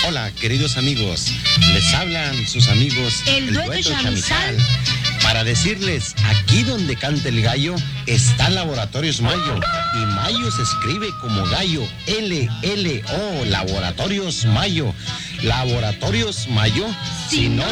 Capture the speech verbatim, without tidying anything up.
Hola, queridos amigos. Les hablan sus amigos El Dueto Chamizal, para decirles, aquí donde canta el gallo está Laboratorios Mayo. Y Mayo se escribe como gallo, L L O, Laboratorios Mayo. Laboratorios Mayo, si no